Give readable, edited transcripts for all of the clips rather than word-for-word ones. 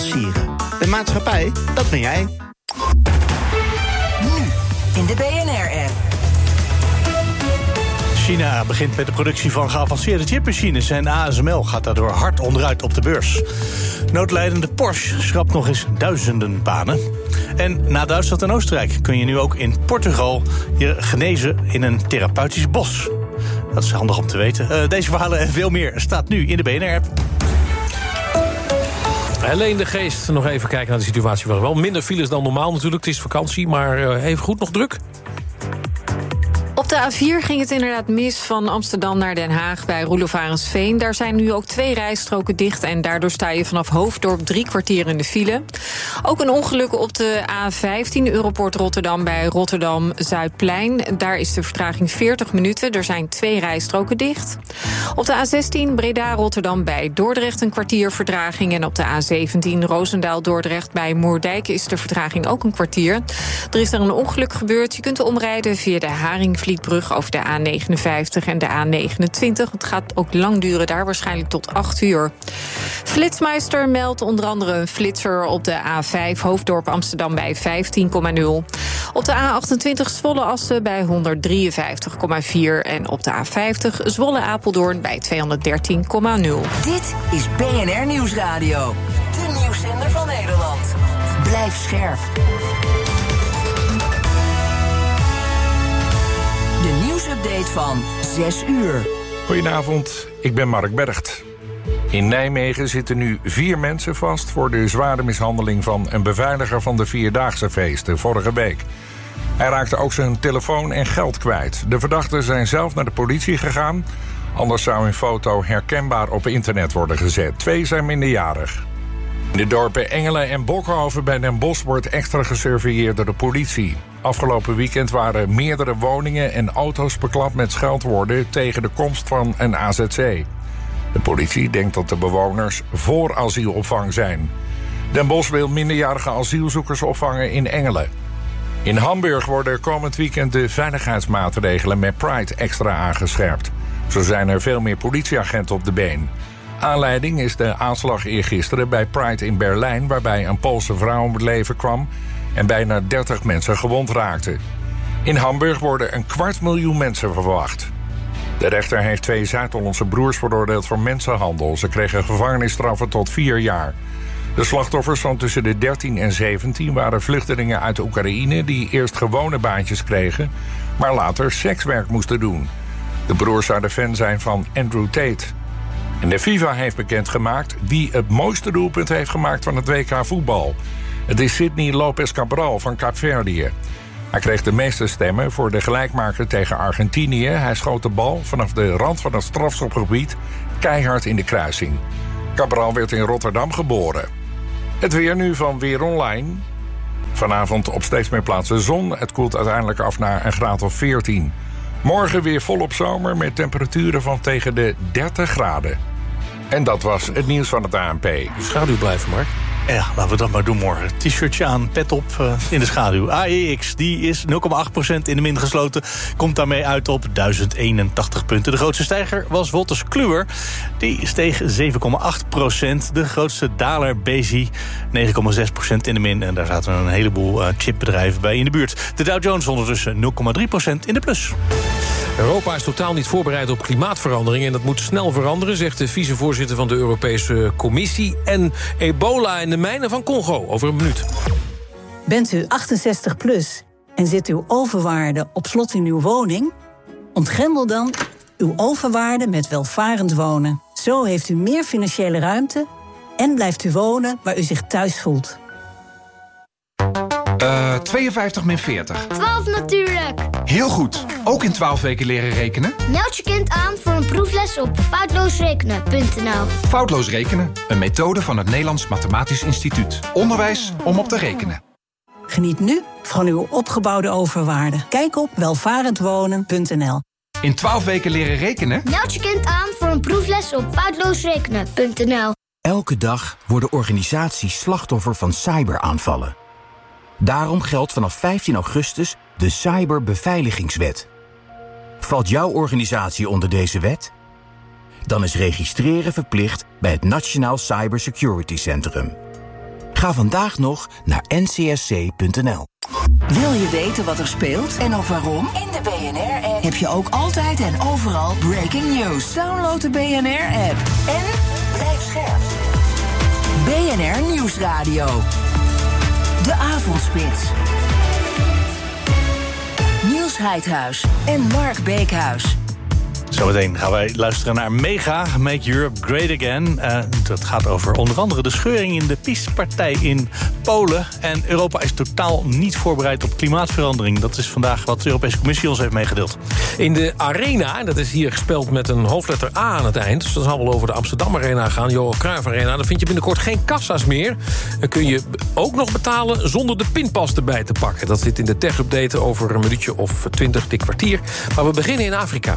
sieren. De maatschappij, dat ben jij. Nu in de BNR-app. China begint met de productie van geavanceerde chipmachines en ASML gaat daardoor hard onderuit op de beurs. Noodlijdende Porsche schrapt nog eens duizenden banen. En na Duitsland en Oostenrijk kun je nu ook in Portugal je genezen in een therapeutisch bos. Dat is handig om te weten. Deze verhalen en veel meer staat nu in de BNR-app. Helene de Geest, nog even kijken naar de situatie. Wel minder files dan normaal natuurlijk, het is vakantie, maar even goed nog druk. Op de A4 ging het inderdaad mis van Amsterdam naar Den Haag bij Roelof Arendsveen. Daar zijn nu ook 2 rijstroken dicht en daardoor sta je vanaf Hoofddorp 3 kwartier in de file. Ook een ongeluk op de A15 Europoort Rotterdam bij Rotterdam-Zuidplein. Daar is de vertraging 40 minuten. Er zijn 2 rijstroken dicht. Op de A16 Breda-Rotterdam bij Dordrecht een kwartier vertraging. En op de A17 Roosendaal-Dordrecht bij Moerdijk is de vertraging ook een kwartier. Er is daar een ongeluk gebeurd. Je kunt omrijden via de Haringvlietbrug over de A59 en de A29. Het gaat ook lang duren daar, waarschijnlijk tot 8 uur. Flitsmeister meldt onder andere een flitser op de A5 Hoofddorp Amsterdam bij 15,0. Op de A28 Zwolle-Assen bij 153,4. En op de A50 Zwolle-Apeldoorn bij 213,0. Dit is BNR Nieuwsradio. De nieuwszender van Nederland. Blijf scherp. De nieuwsupdate van 6 uur. Goedenavond, ik ben Mark Bergt. In Nijmegen zitten nu 4 mensen vast voor de zware mishandeling van een beveiliger van de Vierdaagse feesten vorige week. Hij raakte ook zijn telefoon en geld kwijt. De verdachten zijn zelf naar de politie gegaan. Anders zou hun foto herkenbaar op internet worden gezet. 2 zijn minderjarig. In de dorpen Engelen en Bokhoven bij Den Bosch wordt extra gesurveilleerd door de politie. Afgelopen weekend waren meerdere woningen en auto's beklad met scheldwoorden tegen de komst van een AZC. De politie denkt dat de bewoners voor asielopvang zijn. Den Bosch wil minderjarige asielzoekers opvangen in Engelen. In Hamburg worden komend weekend de veiligheidsmaatregelen met Pride extra aangescherpt. Zo zijn er veel meer politieagenten op de been. Aanleiding is de aanslag eergisteren bij Pride in Berlijn, waarbij een Poolse vrouw om het leven kwam en bijna 30 mensen gewond raakten. In Hamburg worden 250.000 mensen verwacht. De rechter heeft 2 Zuid-Hollandse broers veroordeeld voor mensenhandel. Ze kregen gevangenisstraffen tot 4 jaar. De slachtoffers van tussen de 13 en 17 waren vluchtelingen uit Oekraïne die eerst gewone baantjes kregen, maar later sekswerk moesten doen. De broers zouden fan zijn van Andrew Tate. En de FIFA heeft bekendgemaakt wie het mooiste doelpunt heeft gemaakt van het WK voetbal. Het is Sidney Lopez Cabral van Kaapverdië. Hij kreeg de meeste stemmen voor de gelijkmaker tegen Argentinië. Hij schoot de bal vanaf de rand van het strafschopgebied keihard in de kruising. Cabral werd in Rotterdam geboren. Het weer nu van Weer Online. Vanavond op steeds meer plaatsen zon. Het koelt uiteindelijk af naar een graad of 14. Morgen weer volop zomer met temperaturen van tegen de 30 graden. En dat was het nieuws van het ANP. Schaduw blijven, Mark. Ja, laten we dat maar doen morgen. T-shirtje aan, pet op in de schaduw. AEX, die is 0,8% in de min gesloten. Komt daarmee uit op 1081 punten. De grootste stijger was Wolters Kluwer. Die steeg 7,8%. De grootste daler Bezi 9,6% in de min. En daar zaten een heleboel chipbedrijven bij in de buurt. De Dow Jones ondertussen 0,3% in de plus. Europa is totaal niet voorbereid op klimaatverandering en dat moet snel veranderen, zegt de vicevoorzitter van de Europese Commissie. En ebola in de mijnen van Congo, over een minuut. Bent u 68 plus en zit uw overwaarde op slot in uw woning? Ontgrendel dan uw overwaarde met welvarend wonen. Zo heeft u meer financiële ruimte en blijft u wonen waar u zich thuis voelt. 52 min 40. 12 natuurlijk. Heel goed. Ook in 12 weken leren rekenen? Meld je kind aan voor een proefles op foutloosrekenen.nl. Foutloos rekenen, een methode van het Nederlands Mathematisch Instituut. Onderwijs om op te rekenen. Geniet nu van uw opgebouwde overwaarde. Kijk op welvarendwonen.nl. In 12 weken leren rekenen? Meld je kind aan voor een proefles op foutloosrekenen.nl. Elke dag worden organisaties slachtoffer van cyberaanvallen. Daarom geldt vanaf 15 augustus de Cyberbeveiligingswet. Valt jouw organisatie onder deze wet? Dan is registreren verplicht bij het Nationaal Cybersecurity Centrum. Ga vandaag nog naar ncsc.nl. Wil je weten wat er speelt en ook waarom? In de BNR-app heb je ook altijd en overal breaking news. Download de BNR-app en blijf scherp. BNR Nieuwsradio. De Avondspits. Niels Heidhuis en Mark Beekhuis. Zometeen gaan wij luisteren naar Mega, Make Europe Great Again. Dat gaat over onder andere de scheuring in de PiS-partij in Polen. En Europa is totaal niet voorbereid op klimaatverandering. Dat is vandaag wat de Europese Commissie ons heeft meegedeeld. In de Arena, dat is hier gespeld met een hoofdletter A aan het eind. Dus dat zal wel over de Amsterdam Arena gaan, Johan Cruijff Arena. Dan vind je binnenkort geen kassa's meer. Dan kun je ook nog betalen zonder de pinpas erbij te pakken. Dat zit in de tech-update over een minuutje of 20, dik kwartier. Maar we beginnen in Afrika.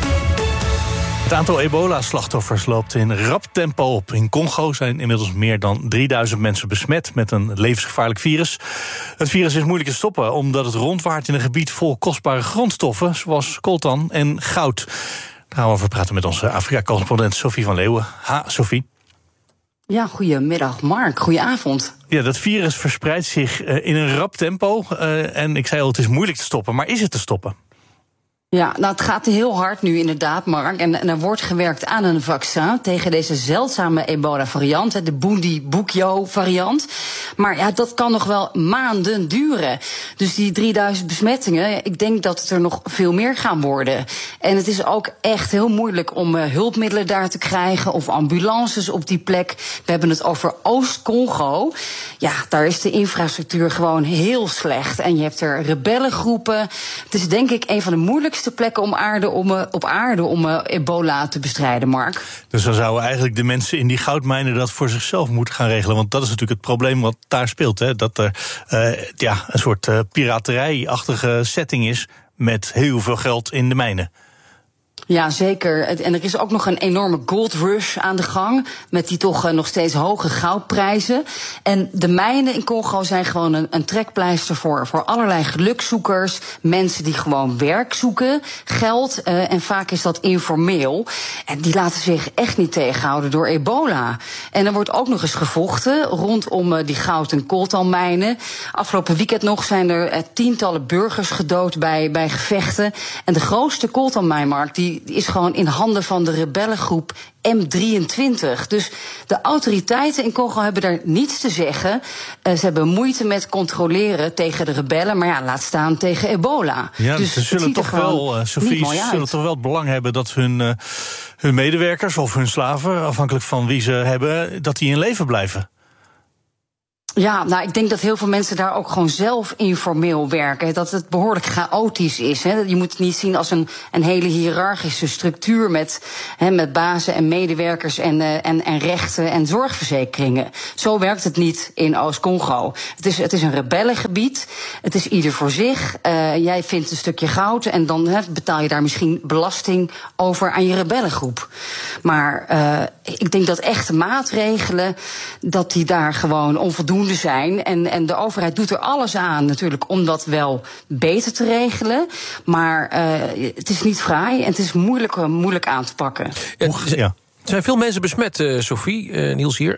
Het aantal ebola-slachtoffers loopt in rap tempo op. In Congo zijn inmiddels meer dan 3000 mensen besmet met een levensgevaarlijk virus. Het virus is moeilijk te stoppen omdat het rondwaart in een gebied vol kostbare grondstoffen, zoals coltan en goud. Daar gaan we over praten met onze Afrika-correspondent Sophie van Leeuwen. Ha, Sophie. Ja, goedemiddag Mark, goedenavond. Ja, dat virus verspreidt zich in een rap tempo. En ik zei al, het is moeilijk te stoppen, maar is het te stoppen? Ja, nou het gaat heel hard nu inderdaad, Mark. En er wordt gewerkt aan een vaccin tegen deze zeldzame ebola-variant, de Bundibugyo-variant. Maar ja, dat kan nog wel maanden duren. Dus die 3000 besmettingen, ik denk dat het er nog veel meer gaan worden. En het is ook echt heel moeilijk om hulpmiddelen daar te krijgen of ambulances op die plek. We hebben het over Oost-Congo. Ja, daar is de infrastructuur gewoon heel slecht. En je hebt er rebellengroepen. Het is denk ik een van de moeilijkste plekken op aarde om ebola te bestrijden, Mark. Dus dan zouden eigenlijk de mensen in die goudmijnen dat voor zichzelf moeten gaan regelen. Want dat is natuurlijk het probleem wat daar speelt. Hè? Dat er een soort piraterijachtige setting is met heel veel geld in de mijnen. Ja, zeker. En er is ook nog een enorme gold rush aan de gang, met die toch nog steeds hoge goudprijzen. En de mijnen in Congo zijn gewoon een trekpleister voor allerlei gelukzoekers, mensen die gewoon werk zoeken, geld, en vaak is dat informeel. En die laten zich echt niet tegenhouden door ebola. En er wordt ook nog eens gevochten rondom die goud- en coltanmijnen. Afgelopen weekend nog zijn er tientallen burgers gedood bij gevechten. En de grootste coltanmijnmarkt die is gewoon in handen van de rebellengroep M23. Dus de autoriteiten in Congo hebben daar niets te zeggen. Ze hebben moeite met controleren tegen de rebellen, maar ja, laat staan tegen ebola. Ja, dus ze zullen toch wel, Sophie, zullen toch wel het belang hebben dat hun medewerkers of hun slaven, afhankelijk van wie ze hebben, dat die in leven blijven. Ja, nou, ik denk dat heel veel mensen daar ook gewoon zelf informeel werken. Dat het behoorlijk chaotisch is. Hè. Je moet het niet zien als een hele hiërarchische structuur met bazen en medewerkers en rechten en zorgverzekeringen. Zo werkt het niet in Oost-Congo. Het is een rebellengebied. Het is ieder voor zich. Jij vindt een stukje goud en dan betaal je daar misschien belasting over aan je rebellengroep. Maar ik denk dat echte maatregelen, dat die daar gewoon onvoldoende zijn. En de overheid doet er alles aan natuurlijk om dat wel beter te regelen. Maar het is niet fraai en het is moeilijk aan te pakken. Ja. Er zijn veel mensen besmet, Sophie, Niels hier.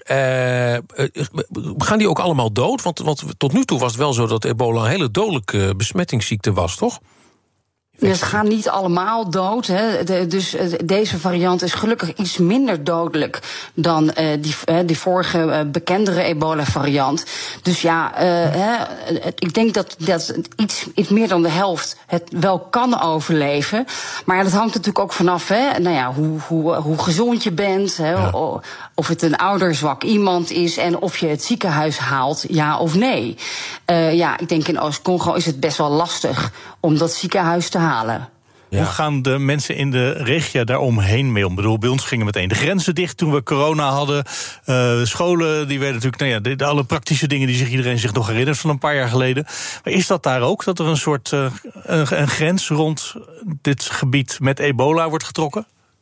Gaan die ook allemaal dood? Want tot nu toe was het wel zo dat ebola een hele dodelijke besmettingsziekte was, toch? Ja, ze gaan niet allemaal dood. Hè. Dus deze variant is gelukkig iets minder dodelijk dan die vorige bekendere ebola-variant. Dus ja, ik denk dat iets meer dan de helft het wel kan overleven. Maar dat hangt natuurlijk ook vanaf, hoe gezond je bent, ja. Of het een ouder, zwak iemand is en of je het ziekenhuis haalt, ja of nee. Ik denk in Oost-Congo is het best wel lastig om dat ziekenhuis te halen. Ja. Hoe gaan de mensen in de regio daaromheen mee om? Ik bedoel, bij ons gingen meteen de grenzen dicht toen we corona hadden. Scholen, die werden natuurlijk, alle praktische dingen die iedereen zich nog herinnert van een paar jaar geleden. Maar is dat daar ook, dat er een soort een grens rond dit gebied met ebola wordt getrokken?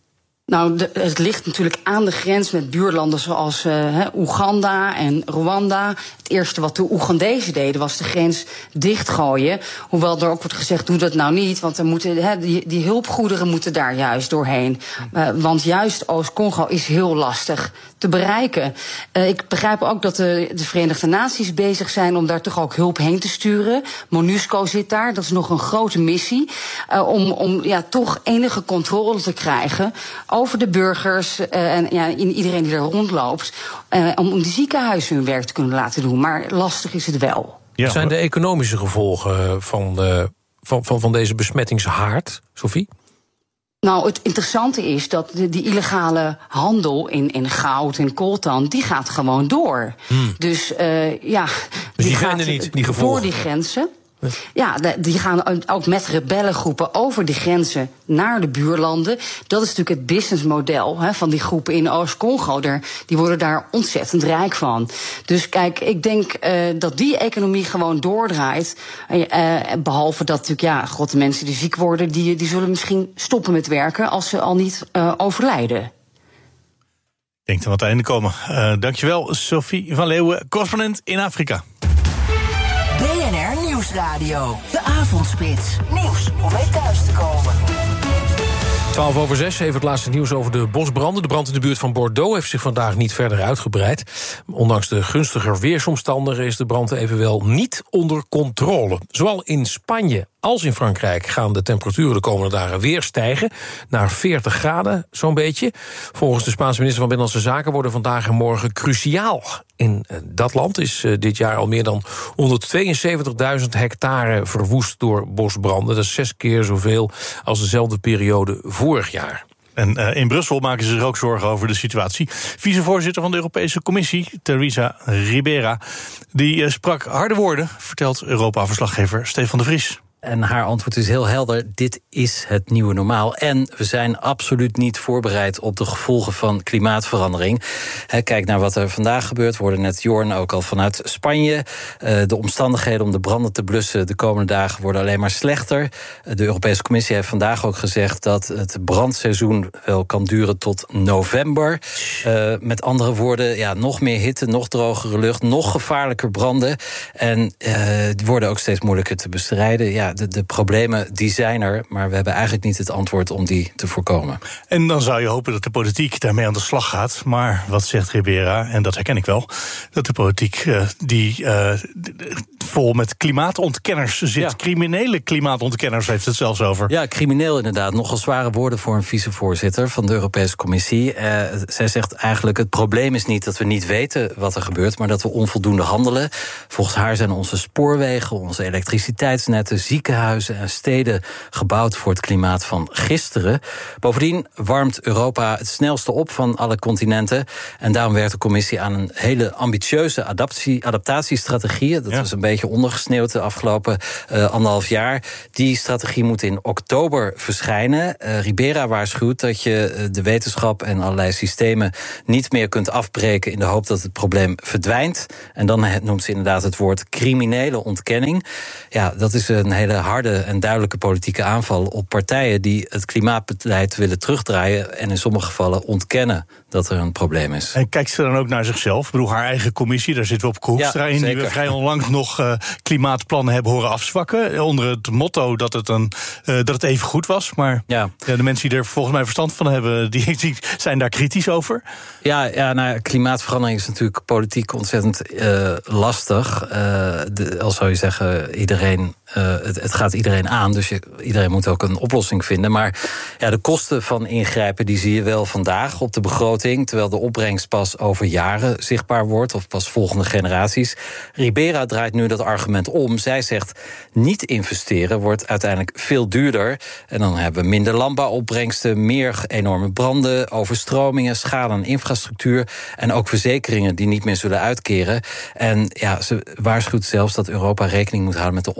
Nou, het ligt natuurlijk aan de grens met buurlanden zoals Oeganda en Rwanda. Het eerste wat de Oegandezen deden was de grens dichtgooien. Hoewel er ook wordt gezegd, doe dat nou niet, want er moeten, die hulpgoederen moeten daar juist doorheen. Want juist Oost-Congo is heel lastig te bereiken. Ik begrijp ook dat de Verenigde Naties bezig zijn om daar toch ook hulp heen te sturen. MONUSCO zit daar, dat is nog een grote missie. Om toch enige controle te krijgen over de burgers en iedereen die er rondloopt. Om de ziekenhuizen hun werk te kunnen laten doen. Maar lastig is het wel. Wat zijn de economische gevolgen van deze besmettingshaard, Sophie? Nou, het interessante is dat die illegale handel in goud en coltan, die gaat gewoon door. Dus die zijn er niet, die gevolgen? Door die grenzen. Ja, die gaan ook met rebellengroepen over die grenzen naar de buurlanden. Dat is natuurlijk het businessmodel van die groepen in Oost-Congo. Die worden daar ontzettend rijk van. Dus kijk, ik denk dat die economie gewoon doordraait. Behalve dat natuurlijk, de mensen die ziek worden, die zullen misschien stoppen met werken als ze al niet overlijden. Ik denk dat we aan het einde komen. Dankjewel, Sophie van Leeuwen, correspondent in Afrika. BNR Nieuwsradio. De Avondspits. Nieuws om mee thuis te komen. 6:12, even het laatste nieuws over de bosbranden. De brand in de buurt van Bordeaux heeft zich vandaag niet verder uitgebreid. Ondanks de gunstiger weersomstandigheden is de brand evenwel niet onder controle. Zowel in Spanje als in Frankrijk gaan de temperaturen de komende dagen weer stijgen. Naar 40 graden, zo'n beetje. Volgens de Spaanse minister van Binnenlandse Zaken worden vandaag en morgen cruciaal. In dat land is dit jaar al meer dan 172.000 hectare verwoest door bosbranden. Dat is 6 keer zoveel als dezelfde periode vorig jaar. En in Brussel maken ze zich ook zorgen over de situatie. Vicevoorzitter van de Europese Commissie, Teresa Ribera, die sprak harde woorden, vertelt Europa-verslaggever Stefan de Vries. En haar antwoord is heel helder, dit is het nieuwe normaal. En we zijn absoluut niet voorbereid op de gevolgen van klimaatverandering. Kijk naar wat er vandaag gebeurt. We hoorden net Jorn ook al vanuit Spanje. De omstandigheden om de branden te blussen de komende dagen worden alleen maar slechter. De Europese Commissie heeft vandaag ook gezegd dat het brandseizoen wel kan duren tot november. Met andere woorden, nog meer hitte, nog drogere lucht, nog gevaarlijker branden. En die worden ook steeds moeilijker te bestrijden. De problemen die zijn er, maar we hebben eigenlijk niet het antwoord om die te voorkomen. En dan zou je hopen dat de politiek daarmee aan de slag gaat. Maar wat zegt Ribera, en dat herken ik wel, dat de politiek die vol met klimaatontkenners zit. Ja. Criminele klimaatontkenners heeft het zelfs over. Ja, crimineel inderdaad. Nogal zware woorden voor een vicevoorzitter van de Europese Commissie. Zij zegt eigenlijk, het probleem is niet dat we niet weten wat er gebeurt, maar dat we onvoldoende handelen. Volgens haar zijn onze spoorwegen, onze elektriciteitsnetten, ziekenhuizen en steden gebouwd voor het klimaat van gisteren. Bovendien warmt Europa het snelste op van alle continenten. En daarom werkt de Commissie aan een hele ambitieuze adaptatiestrategie. Dat was een beetje ondergesneeuwd de afgelopen 1,5 jaar. Die strategie moet in oktober verschijnen. Ribera waarschuwt dat je de wetenschap en allerlei systemen niet meer kunt afbreken in de hoop dat het probleem verdwijnt. En dan noemt ze inderdaad het woord criminele ontkenning. Ja, dat is een hele harde en duidelijke politieke aanval op partijen die het klimaatbeleid willen terugdraaien en in sommige gevallen ontkennen dat er een probleem is. En kijkt ze dan ook naar zichzelf? Ik bedoel, haar eigen commissie, daar zitten we op Hoekstra in, die we vrij onlangs nog klimaatplannen hebben horen afzwakken, onder het motto dat het even goed was. Maar de mensen die er volgens mij verstand van hebben, die zijn daar kritisch over. Ja, klimaatverandering is natuurlijk politiek ontzettend lastig. Al zou je zeggen, iedereen, het gaat iedereen aan, dus iedereen moet ook een oplossing vinden. Maar de kosten van ingrijpen, die zie je wel vandaag op de begroting, terwijl de opbrengst pas over jaren zichtbaar wordt, of pas volgende generaties. Ribera draait nu dat argument om. Zij zegt, niet investeren wordt uiteindelijk veel duurder. En dan hebben we minder landbouwopbrengsten, meer enorme branden, overstromingen, schade aan infrastructuur en ook verzekeringen die niet meer zullen uitkeren. En ze waarschuwt zelfs dat Europa rekening moet houden met de opwarming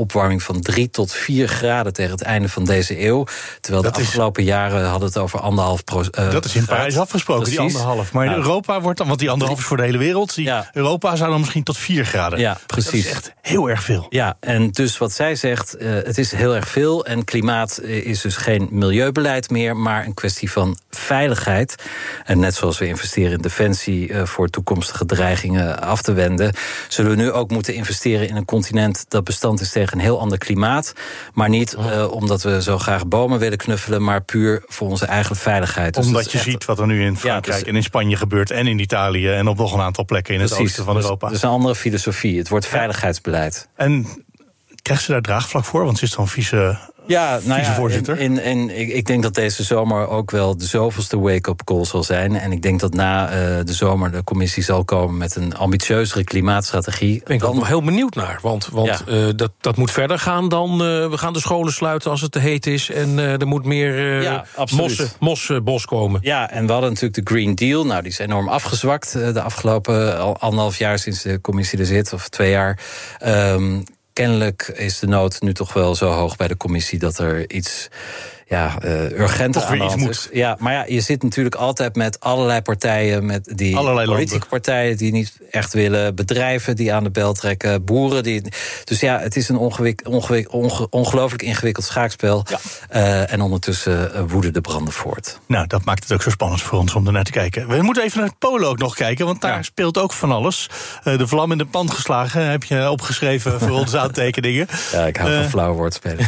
opwarming van 3 tot 4 graden tegen het einde van deze eeuw. Terwijl de afgelopen jaren hadden het over 1,5%. Dat is in Parijs afgesproken, precies. Die 1,5. Maar in Europa wordt dan, want die 1,5 is voor de hele wereld. Europa zou dan misschien tot 4 graden. Ja, precies. Dat is echt heel erg veel. Ja, en dus wat zij zegt, het is heel erg veel. En klimaat is dus geen milieubeleid meer, maar een kwestie van veiligheid. En net zoals we investeren in defensie voor toekomstige dreigingen af te wenden, zullen we nu ook moeten investeren in een continent dat bestand is tegen een heel ander klimaat. Maar niet omdat we zo graag bomen willen knuffelen, maar puur voor onze eigen veiligheid. Dus omdat je ziet wat er nu in Frankrijk en in Spanje gebeurt en in Italië en op nog een aantal plekken in het oosten van Europa. Dat is een andere filosofie. Het wordt veiligheidsbeleid. En krijgt ze daar draagvlak voor? Want ze is dan vicevoorzitter. Ik denk dat deze zomer ook wel de zoveelste wake-up call zal zijn. En ik denk dat na de zomer de commissie zal komen met een ambitieuzere klimaatstrategie. Ik ben ik ook nog heel benieuwd naar. Want dat moet verder gaan dan we gaan de scholen sluiten als het te heet is. En er moet meer mosbos komen. Ja, en we hadden natuurlijk de Green Deal. Nou, die is enorm afgezwakt de afgelopen 1,5 jaar sinds de commissie er zit. Of 2 jaar. Kennelijk is de nood nu toch wel zo hoog bij de commissie dat er iets urgenter aan de hand is. Ja, maar je zit natuurlijk altijd met allerlei partijen, allerlei politieke partijen die niet echt willen, bedrijven die aan de bel trekken, boeren die. Dus het is een ongelooflijk ingewikkeld schaakspel. Ja. En ondertussen woeden de branden voort. Nou, dat maakt het ook zo spannend voor ons om ernaar te kijken. We moeten even naar het polo ook nog kijken, want daar speelt ook van alles. De vlam in de pan geslagen, heb je opgeschreven voor onze aantekeningen. Ja, ik hou van flauwe woordspelen.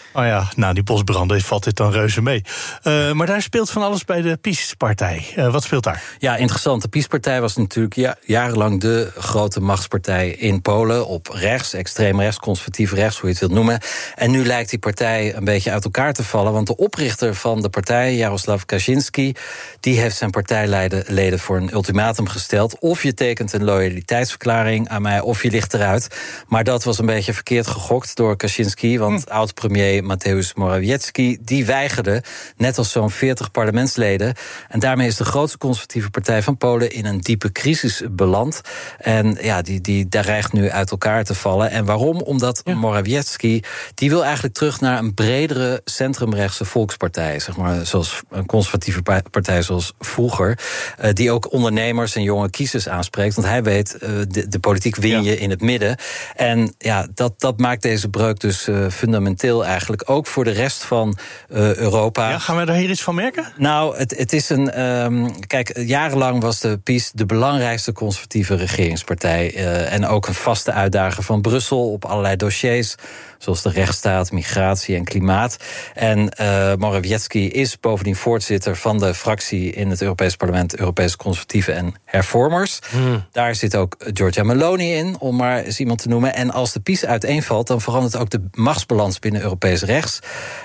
Die bosbranden valt dit dan reuze mee. Maar daar speelt van alles bij de PiS-partij. Wat speelt daar? Ja, interessant. De PiS-partij was natuurlijk jarenlang de grote machtspartij in Polen. Op rechts, extreem rechts, conservatief rechts, hoe je het wilt noemen. En nu lijkt die partij een beetje uit elkaar te vallen. Want de oprichter van de partij, Jarosław Kaczyński, die heeft zijn partijleden voor een ultimatum gesteld. Of je tekent een loyaliteitsverklaring aan mij, of je ligt eruit. Maar dat was een beetje verkeerd gegokt door Kaczyński. Want oud-premier Mateusz Morawiecki, die weigerde, net als zo'n 40 parlementsleden. En daarmee is de grootste conservatieve partij van Polen in een diepe crisis beland. En die dreigt nu uit elkaar te vallen. En waarom? Omdat Morawiecki, die wil eigenlijk terug naar een bredere centrumrechtse volkspartij. Zeg maar, zoals een conservatieve partij zoals vroeger. Die ook ondernemers en jonge kiezers aanspreekt. Want hij weet, de politiek win je in het midden. En dat maakt deze breuk dus fundamenteel eigenlijk. Ook voor de rest van Europa. Ja, gaan we daar hier iets van merken? Nou, het is een. Kijk, jarenlang was de PiS de belangrijkste conservatieve regeringspartij. En ook een vaste uitdager van Brussel op allerlei dossiers, zoals de rechtsstaat, migratie en klimaat. En Morawiecki is bovendien voorzitter van de fractie in het Europees Parlement, Europese Conservatieven en Hervormers. Daar zit ook Giorgia Meloni in, om maar eens iemand te noemen. En als de PiS uiteenvalt, dan verandert ook de machtsbalans binnen Europees rechts.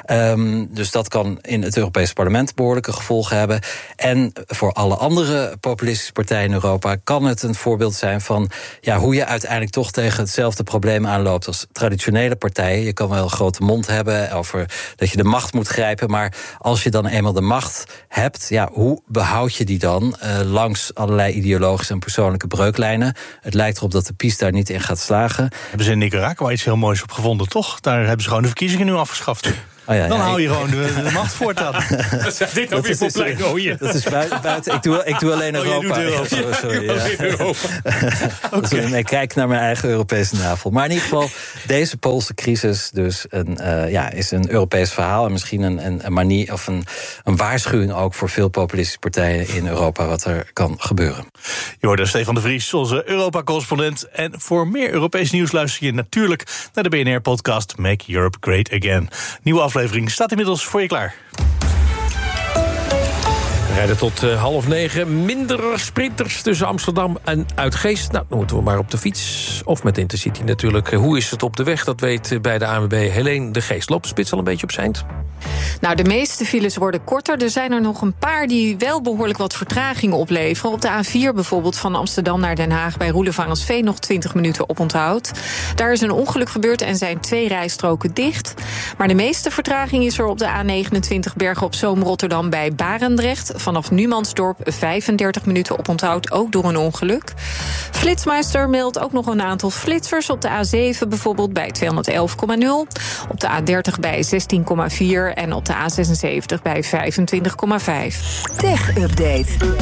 Dus dat kan in het Europese Parlement behoorlijke gevolgen hebben. En voor alle andere populistische partijen in Europa kan het een voorbeeld zijn van hoe je uiteindelijk toch tegen hetzelfde probleem aanloopt als traditionele partijen. Je kan wel een grote mond hebben over dat je de macht moet grijpen, maar als je dan eenmaal de macht hebt, hoe behoud je die dan langs allerlei ideologische en persoonlijke breuklijnen? Het lijkt erop dat de PiS daar niet in gaat slagen. Hebben ze in Nicaragua iets heel moois op gevonden, toch? Daar hebben ze gewoon de verkiezingen nu afgeschaft. Dan hou je gewoon de macht voortaan. Wat dit nou weer voor pleidooien? Dat is buiten. Ik doe alleen Europa. Okay. Ik kijk naar mijn eigen Europese navel. Maar in ieder geval, deze Poolse crisis dus is een Europees verhaal. En misschien een manier of een waarschuwing ook voor veel populistische partijen in Europa wat er kan gebeuren. Je hoorde Stefan de Vries, onze Europa-correspondent. En voor meer Europees nieuws luister je natuurlijk naar de BNR-podcast Make Europe Great Again. Nieuwe aflevering staat inmiddels voor je klaar. We rijden tot 8:30. Minder sprinters tussen Amsterdam en Uitgeest. Nou, dan moeten we maar op de fiets. Of met Intercity natuurlijk. Hoe is het op de weg? Dat weet bij de ANWB Helene de Geest. Loopt de spits al een beetje op zijn eind? Nou, de meeste files worden korter. Er zijn er nog een paar die wel behoorlijk wat vertraging opleveren. Op de A4 bijvoorbeeld van Amsterdam naar Den Haag bij Roelevarensveen nog 20 minuten oponthoud. Daar is een ongeluk gebeurd en zijn 2 rijstroken dicht. Maar de meeste vertraging is er op de A29 Bergen op Zoom Rotterdam bij Barendrecht. vanaf Numansdorp 35 minuten oponthoud, ook door een ongeluk. Flitsmeister meldt ook nog een aantal flitsers op de A7 bijvoorbeeld bij 211,0, op de A30 bij 16,4 en op de A76 bij 25,5. Tech-update.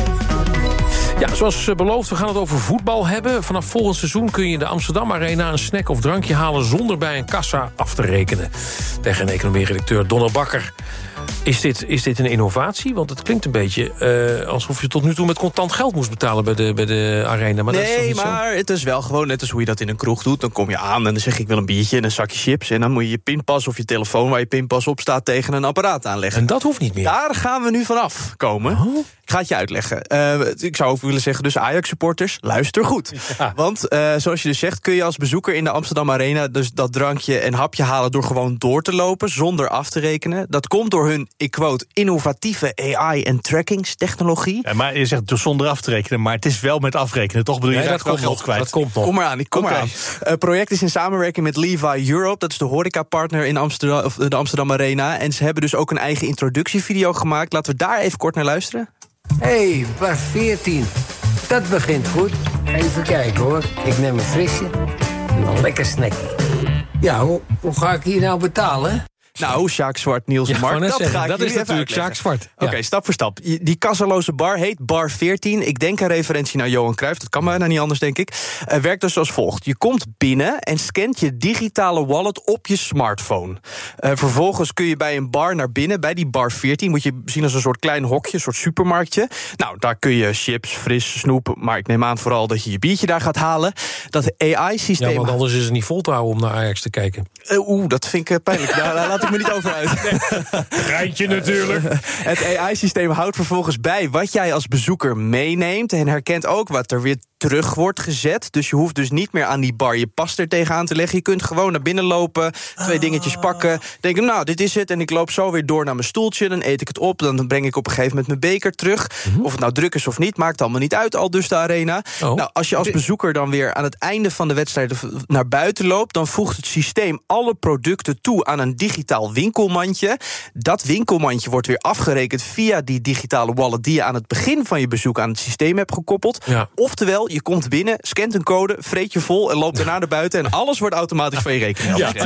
Ja, zoals beloofd, we gaan het over voetbal hebben. Vanaf volgend seizoen kun je in de Amsterdam Arena een snack of drankje halen zonder bij een kassa af te rekenen. Tegen economie-redacteur Donner Bakker. Is dit een innovatie? Want het klinkt een beetje alsof je tot nu toe met contant geld moest betalen bij de Arena. Maar het is wel gewoon net als hoe je dat in een kroeg doet. Dan kom je aan en dan zeg ik wil een biertje en een zakje chips. En dan moet je je pinpas of je telefoon waar je pinpas op staat tegen een apparaat aanleggen. En dat hoeft niet meer. Daar gaan we nu vanaf komen. Oh. Ik ga het je uitleggen. Ik zou ook willen zeggen, dus Ajax-supporters, luister goed. Ja. Want zoals je dus zegt, kun je als bezoeker in de Amsterdam Arena dus dat drankje en hapje halen door gewoon door te lopen zonder af te rekenen. Dat komt door hun, ik quote, innovatieve AI- en trackingstechnologie. Ja, maar je zegt dus zonder af te rekenen, maar het is wel met afrekenen, toch? Bedoel je, dat wel geld kwijt. Dat komt nog. Kom maar aan. Het project is in samenwerking met Levi Europe. Dat is de horecapartner in Amsterdam, of de Amsterdam Arena. En ze hebben dus ook een eigen introductievideo gemaakt. Laten we daar even kort naar luisteren. Hey, bar 14. Dat begint goed. Even kijken hoor. Ik neem een frisje en een lekker snackje. Ja, hoe ga ik hier nou betalen? Nou, Sjaak Zwart, Niels en Mark, dat is natuurlijk Sjaak Zwart. Ja. Oké, stap voor stap. Die kassaloze bar heet Bar 14. Ik denk een referentie naar Johan Cruijff. Dat kan bijna niet anders, denk ik. Werkt dus als volgt. Je komt binnen en scant je digitale wallet op je smartphone. Vervolgens kun je bij een bar naar binnen. Bij die Bar 14 moet je zien als een soort klein hokje, een soort supermarktje. Nou, daar kun je chips, fris, snoep, maar ik neem aan vooral dat je je biertje daar gaat halen. Dat AI-systeem... Ja, want anders is het niet vol te houden om naar Ajax te kijken. Dat vind ik pijnlijk. Daar laat ik me niet over uit. Rijntje natuurlijk. Het AI-systeem houdt vervolgens bij wat jij als bezoeker meeneemt en herkent ook wat er weer terug wordt gezet. Dus je hoeft dus niet meer aan die bar je pas er tegenaan te leggen. Je kunt gewoon naar binnen lopen, 2 dingetjes pakken. Denk, nou, dit is het. En ik loop zo weer door naar mijn stoeltje. Dan eet ik het op. Dan breng ik op een gegeven moment mijn beker terug. Of het nou druk is of niet, maakt allemaal niet uit. Al dus de Arena. Nou, als je als bezoeker dan weer aan het einde van de wedstrijd naar buiten loopt, dan voegt het systeem alle producten toe aan een digitaal winkelmandje. Dat winkelmandje wordt weer afgerekend via die digitale wallet die je aan het begin van je bezoek aan het systeem hebt gekoppeld. Ja. Oftewel, je komt binnen, scant een code, vreet je vol en loopt daarna naar buiten en alles wordt automatisch van je rekening. Ja,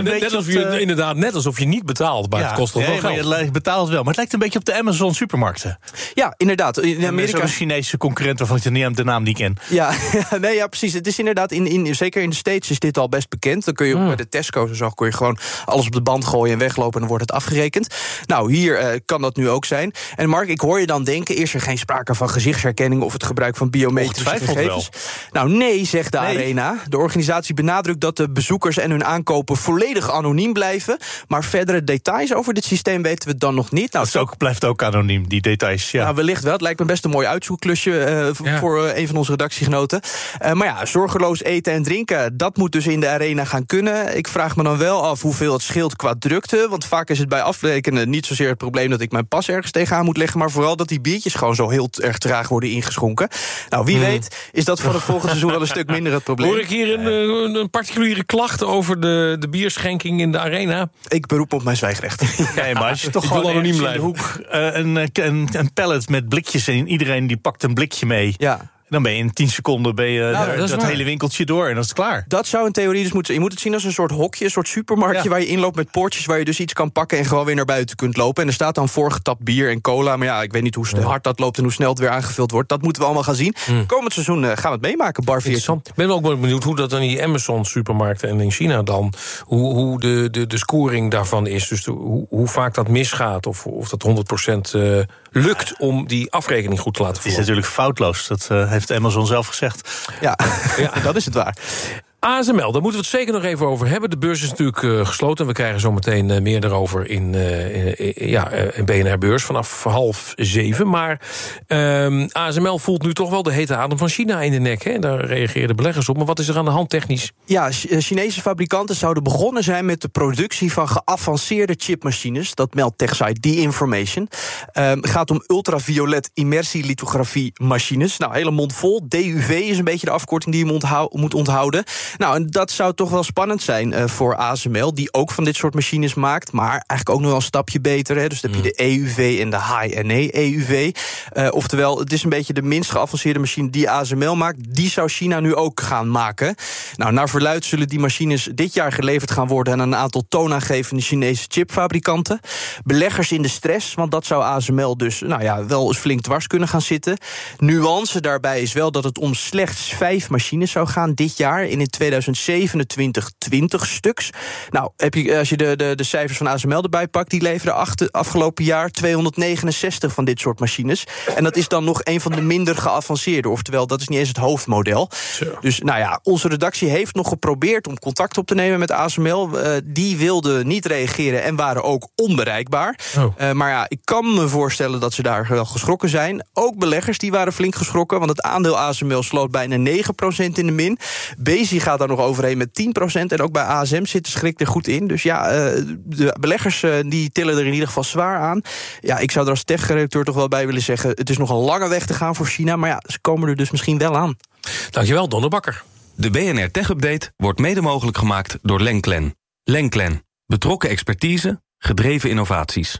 net alsof je niet betaalt, maar het kost toch wel geld. Je betaalt wel, maar het lijkt een beetje op de Amazon supermarkten. Ja, inderdaad. In Amerika een Chinese concurrent waarvan ik de naam niet ken. Ja, precies. Het is inderdaad, zeker in de States is dit al best bekend. Dan kun je bij de Tesco's en zo kun je gewoon alles op de band gooien en weglopen en dan wordt het afgerekend. Nou, hier kan dat nu ook zijn. En Mark, ik hoor je dan denken, is er geen sprake van gezichtsherkenning of het gebruik van biometrische gegevens? Nou, nee, zegt de Arena. De organisatie benadrukt dat de bezoekers en hun aankopen volledig anoniem blijven. Maar verdere details over dit systeem weten we dan nog niet. Nou, het blijft ook anoniem, die details. Ja. Nou, wellicht wel. Het lijkt me best een mooi uitzoekklusje voor een van onze redactiegenoten. Maar ja, zorgeloos eten en drinken, dat moet dus in de Arena gaan kunnen. Ik vraag me dan wel af hoeveel het scheelt qua drukte. Want vaak is het bij afrekenen niet zozeer het probleem dat ik mijn pas ergens tegenaan moet leggen, maar vooral dat die biertjes gewoon zo heel erg traag worden ingeschonken. Nou, wie weet is dat voor het volgende seizoen wel een stuk minder het probleem. Hoor ik hier een particuliere klacht over de bierschenking in de Arena? Ik beroep op mijn zwijgrecht. Nee, maar als je toch gewoon anoniem blijft. In de hoek een pallet met blikjes en iedereen die pakt een blikje mee. Ja. Dan ben je in 10 seconden dat hele winkeltje door en dat is klaar. Dat zou een theorie dus moeten zijn. Je moet het zien als een soort hokje, een soort supermarktje waar je inloopt met poortjes waar je dus iets kan pakken en gewoon weer naar buiten kunt lopen. En er staat dan voorgetapt bier en cola. Maar ja, ik weet niet hoe hard dat loopt en hoe snel het weer aangevuld wordt. Dat moeten we allemaal gaan zien. Komend seizoen gaan we het meemaken, Bar 14. Ik ben ook benieuwd hoe dat aan die Amazon supermarkten en in China dan, hoe de scoring daarvan is. Dus hoe vaak dat misgaat of dat 100% lukt om die afrekening goed te laten voeren. Het is natuurlijk foutloos. Dat heeft Amazon zelf gezegd. Ja, dat is het waar. ASML, daar moeten we het zeker nog even over hebben. De beurs is natuurlijk gesloten. We krijgen zo meteen meer erover in BNR Beurs vanaf 6:30. Maar ASML voelt nu toch wel de hete adem van China in de nek. Hè? Daar reageren beleggers op. Maar wat is er aan de hand technisch? Ja, Chinese fabrikanten zouden begonnen zijn met de productie van geavanceerde chipmachines. Dat meldt TechSite The-Information. Gaat om ultraviolet immersielithografie machines. Nou, hele mond vol. DUV is een beetje de afkorting die je moet onthouden. Nou, en dat zou toch wel spannend zijn voor ASML, die ook van dit soort machines maakt, maar eigenlijk ook nog wel een stapje beter. Hè? Dus dan heb je de EUV en de High-NA EUV. Oftewel, het is een beetje de minst geavanceerde machine die ASML maakt. Die zou China nu ook gaan maken. Nou, naar verluidt zullen die machines dit jaar geleverd gaan worden aan een aantal toonaangevende Chinese chipfabrikanten. Beleggers in de stress, want dat zou ASML dus wel eens flink dwars kunnen gaan zitten. Nuance daarbij is wel dat het om slechts 5 machines zou gaan dit jaar. En in 2027 20 stuks. Nou, als je de cijfers van ASML erbij pakt, die leveren afgelopen jaar 269 van dit soort machines. En dat is dan nog een van de minder geavanceerde. Oftewel, dat is niet eens het hoofdmodel. Sure. Dus onze redactie heeft nog geprobeerd om contact op te nemen met ASML. Die wilden niet reageren en waren ook onbereikbaar. Maar ik kan me voorstellen dat ze daar wel geschrokken zijn. Ook beleggers die waren flink geschrokken, want het aandeel ASML sloot bijna 9% in de min. Besi gaat daar nog overheen met 10%. En ook bij ASM zit de schrik er goed in. Dus de beleggers die tillen er in ieder geval zwaar aan. Ja, ik zou er als tech-redacteur toch wel bij willen zeggen, het is nog een lange weg te gaan voor China, maar ze komen er dus misschien wel aan. Dankjewel, Donner Bakker. De BNR Tech Update wordt mede mogelijk gemaakt door Lenklen. Lenklen. Betrokken expertise, gedreven innovaties.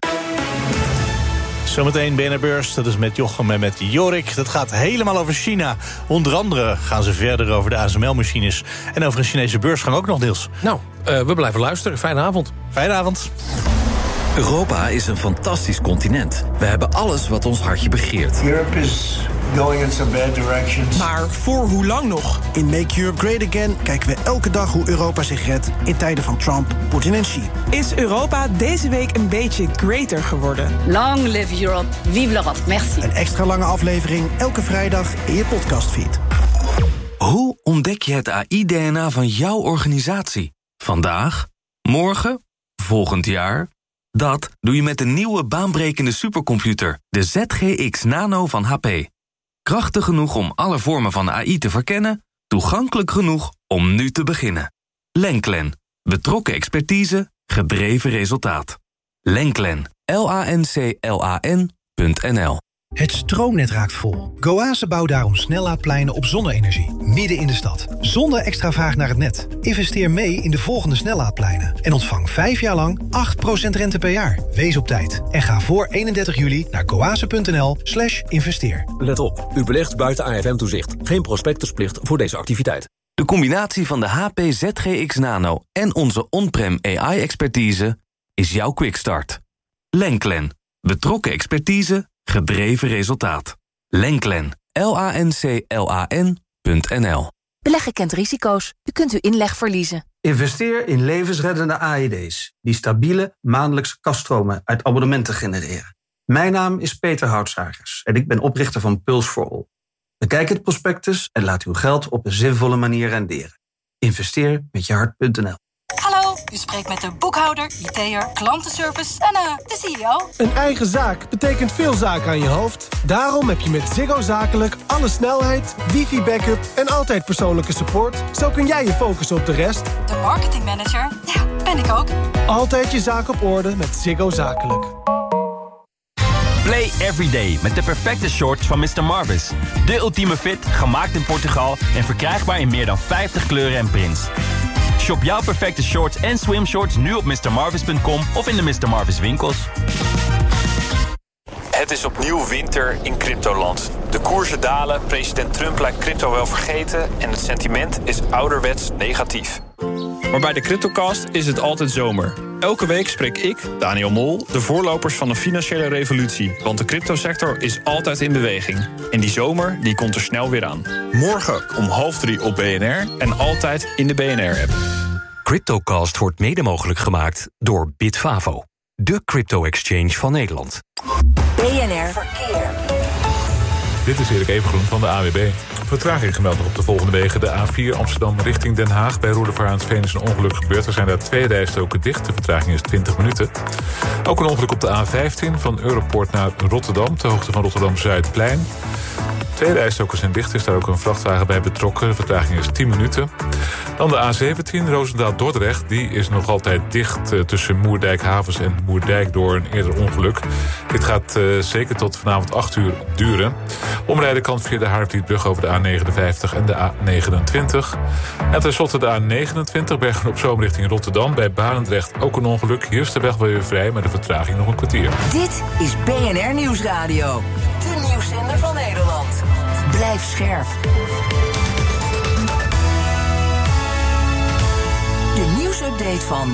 Zometeen BNR Beurs, dat is met Jochem en met Jorik. Dat gaat helemaal over China. Onder andere gaan ze verder over de ASML-machines. En over een Chinese beursgang ook nog, Niels. Nou, we blijven luisteren. Fijne avond. Fijne avond. Europa is een fantastisch continent. We hebben alles wat ons hartje begeert. Europe is going in some bad directions. Maar voor hoe lang nog? In Make Europe Great Again kijken we elke dag hoe Europa zich redt in tijden van Trump, Poetin en Xi. Is Europa deze week een beetje greater geworden? Long live Europe, vive l'Europe, merci. Een extra lange aflevering elke vrijdag in je podcastfeed. Hoe ontdek je het AI-DNA van jouw organisatie? Vandaag? Morgen? Volgend jaar? Dat doe je met de nieuwe baanbrekende supercomputer, de ZGX Nano van HP. Krachtig genoeg om alle vormen van AI te verkennen, toegankelijk genoeg om nu te beginnen. Lenklen. Betrokken expertise, gedreven resultaat. Lenklen. LANCLAN.nl. Het stroomnet raakt vol. Goase bouwt daarom snellaadpleinen op zonne-energie, midden in de stad. Zonder extra vraag naar het net. Investeer mee in de volgende snellaadpleinen. En ontvang 5 jaar lang 8% rente per jaar. Wees op tijd. En ga voor 31 juli naar goase.nl/investeer. Let op, u belegt buiten AFM-toezicht. Geen prospectusplicht voor deze activiteit. De combinatie van de HP ZGX Nano en onze on-prem AI-expertise is jouw quickstart. Lenklen. Betrokken expertise, gedreven resultaat. Lenklen. LANCLAN.nl. Beleggen kent risico's. U kunt uw inleg verliezen. Investeer in levensreddende AED's... die stabiele maandelijkse kaststromen uit abonnementen genereren. Mijn naam is Peter Houtsagers en ik ben oprichter van Pulse for All. Bekijk het prospectus en laat uw geld op een zinvolle manier renderen. Investeer met je hart.nl. Hallo, u spreekt met de boekhouder, IT'er, klantenservice en de CEO. Een eigen zaak betekent veel zaken aan je hoofd. Daarom heb je met Ziggo Zakelijk alle snelheid, wifi-backup en altijd persoonlijke support. Zo kun jij je focussen op de rest. De marketingmanager, ja, ben ik ook. Altijd je zaak op orde met Ziggo Zakelijk. Play everyday met de perfecte shorts van Mr. Marvis. De ultieme fit, gemaakt in Portugal en verkrijgbaar in meer dan 50 kleuren en prints. Shop jouw perfecte shorts en swimshorts nu op mrmarvis.com of in de Mr. Marvis winkels. Het is opnieuw winter in cryptoland. De koersen dalen, president Trump lijkt crypto wel vergeten en het sentiment is ouderwets negatief. Maar bij de CryptoCast is het altijd zomer. Elke week spreek ik, Daniel Mol, de voorlopers van een financiële revolutie. Want de cryptosector is altijd in beweging. En die zomer die komt er snel weer aan. Morgen om 2:30 op BNR en altijd in de BNR-app. CryptoCast wordt mede mogelijk gemaakt door Bitfavo. De crypto-exchange van Nederland. BNR Verkeer. Dit is Erik Evengroen van de AWB. Vertraging gemeld nog op de volgende wegen. De A4 Amsterdam richting Den Haag. Bij Roelevaraansveen is een ongeluk gebeurd. Er zijn daar 2 rijstroken dicht. De vertraging is 20 minuten. Ook een ongeluk op de A15 van Europoort naar Rotterdam. Ter hoogte van Rotterdam-Zuidplein. 2 rijstroken zijn dicht, is daar ook een vrachtwagen bij betrokken. De vertraging is 10 minuten. Dan de A17, Roosendaal-Dordrecht. Die is nog altijd dicht tussen Moerdijk-Havens en Moerdijk door een eerder ongeluk. Dit gaat zeker tot vanavond 8 uur duren. Omrijden kan via de Haarvlietbrug over de A59 en de A29. En tenslotte de A29, Bergen-op-Zoom richting Rotterdam. Bij Barendrecht ook een ongeluk. Hier is de weg wel weer vrij, maar de vertraging nog een kwartier. Dit is BNR Nieuwsradio. De nieuwszender van Nederland. Blijf scherp. De nieuwsupdate van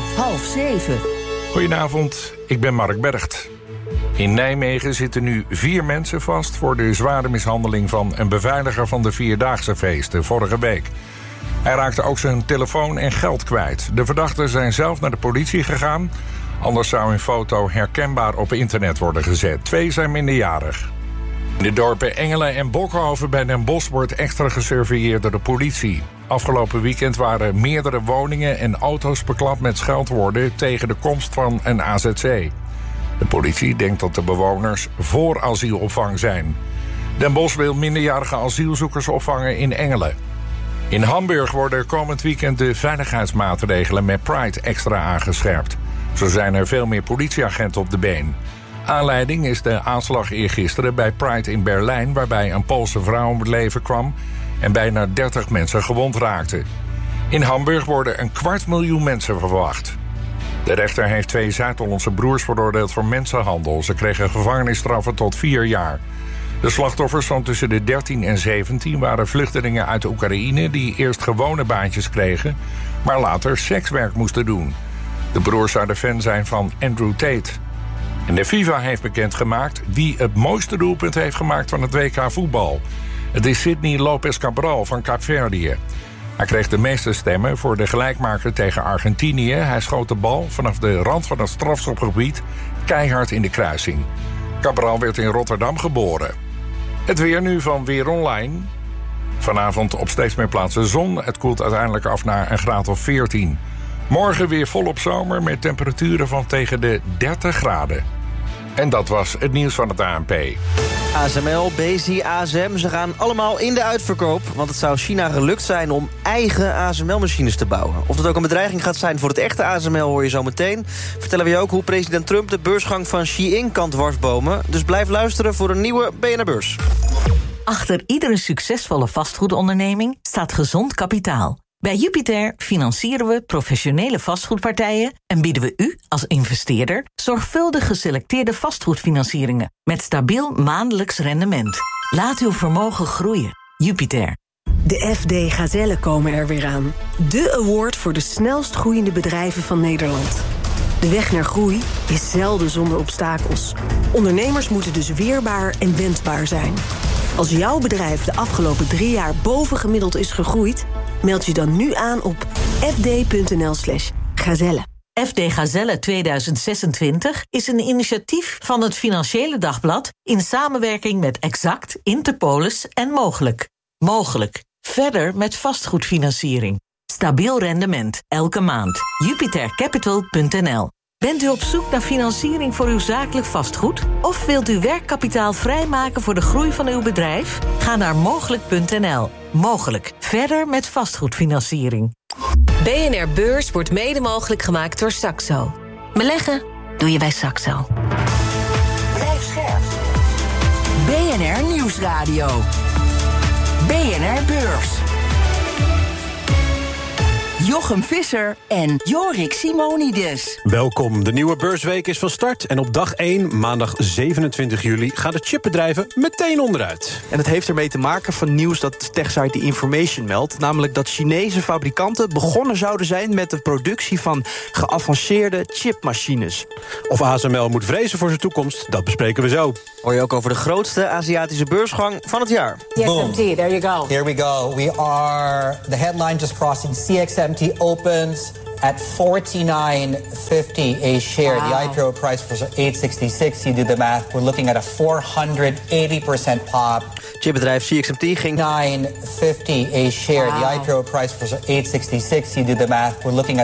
6:30. Goedenavond, ik ben Mark Bergt. In Nijmegen zitten nu 4 mensen vast voor de zware mishandeling van een beveiliger van de Vierdaagse feesten vorige week. Hij raakte ook zijn telefoon en geld kwijt. De verdachten zijn zelf naar de politie gegaan. Anders zou hun foto herkenbaar op internet worden gezet. 2 zijn minderjarig. In de dorpen Engelen en Bokkenhoven bij Den Bosch wordt extra gesurveilleerd door de politie. Afgelopen weekend waren meerdere woningen en auto's beklad met scheldwoorden tegen de komst van een AZC. De politie denkt dat de bewoners voor asielopvang zijn. Den Bosch wil minderjarige asielzoekers opvangen in Engelen. In Hamburg worden komend weekend de veiligheidsmaatregelen met Pride extra aangescherpt. Zo zijn er veel meer politieagenten op de been. Aanleiding is de aanslag eergisteren bij Pride in Berlijn, waarbij een Poolse vrouw om het leven kwam en bijna 30 mensen gewond raakten. In Hamburg worden 250.000 mensen verwacht. De rechter heeft 2 Zuid-Hollandse broers veroordeeld voor mensenhandel. Ze kregen gevangenisstraffen tot 4 jaar. De slachtoffers van tussen de 13 en 17 waren vluchtelingen uit Oekraïne die eerst gewone baantjes kregen, maar later sekswerk moesten doen. De broers zouden fan zijn van Andrew Tate. En de FIFA heeft bekendgemaakt wie het mooiste doelpunt heeft gemaakt van het WK voetbal. Het is Sidney Lopez Cabral van Kaapverdië. Hij kreeg de meeste stemmen voor de gelijkmaker tegen Argentinië. Hij schoot de bal vanaf de rand van het strafschopgebied keihard in de kruising. Cabral werd in Rotterdam geboren. Het weer nu van Weer Online. Vanavond op steeds meer plaatsen zon. Het koelt uiteindelijk af naar een graad of 14. Morgen weer volop zomer met temperaturen van tegen de 30 graden. En dat was het nieuws van het ANP. ASML, Bezi, ASM, ze gaan allemaal in de uitverkoop. Want het zou China gelukt zijn om eigen ASML-machines te bouwen. Of dat ook een bedreiging gaat zijn voor het echte ASML hoor je zo meteen. Vertellen we je ook hoe president Trump de beursgang van Shein kan dwarsbomen. Dus blijf luisteren voor een nieuwe BNR Beurs. Achter iedere succesvolle vastgoedonderneming staat gezond kapitaal. Bij Jupiter financieren we professionele vastgoedpartijen en bieden we u als investeerder zorgvuldig geselecteerde vastgoedfinancieringen met stabiel maandelijks rendement. Laat uw vermogen groeien. Jupiter. De FD Gazellen komen er weer aan. De award voor de snelst groeiende bedrijven van Nederland. De weg naar groei is zelden zonder obstakels. Ondernemers moeten dus weerbaar en wendbaar zijn. Als jouw bedrijf de afgelopen 3 jaar bovengemiddeld is gegroeid, meld je dan nu aan op fd.nl/gazelle. FD Gazelle 2026 is een initiatief van het Financiële Dagblad in samenwerking met Exact, Interpolis en Mogelijk. Mogelijk. Verder met vastgoedfinanciering. Stabiel rendement. Elke maand. JupiterCapital.nl. Bent u op zoek naar financiering voor uw zakelijk vastgoed? Of wilt u werkkapitaal vrijmaken voor de groei van uw bedrijf? Ga naar Mogelijk.nl. Mogelijk. Verder met vastgoedfinanciering. BNR Beurs wordt mede mogelijk gemaakt door Saxo. Beleggen doe je bij Saxo. Blijf scherp. BNR Nieuwsradio. BNR Beurs. Jochem Visser en Jorik Simonides. Welkom, de nieuwe beursweek is van start. En op dag 1, maandag 27 juli, gaan de chipbedrijven meteen onderuit. En het heeft ermee te maken van nieuws dat techsite The Information meldt. Namelijk dat Chinese fabrikanten begonnen zouden zijn met de productie van geavanceerde chipmachines. Of ASML moet vrezen voor zijn toekomst, dat bespreken we zo. Hoor je ook over de grootste Aziatische beursgang van het jaar. CXMT, there you go. Here we go. We are the headline just crossing. CXMT opens at $49.50 a share. Wow. The IPO price was $866. You do the math. We're looking at a 480% pop. Chipbedrijf CXMT ging $9.50 a share. Wow. The IPO price was $866. You do the math. We're looking at